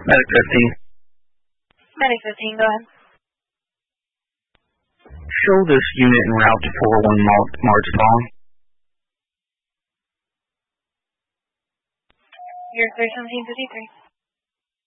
Medic 15. Medic 15, go ahead. Show this unit en route to 401 Marzipan. You're clear 1753.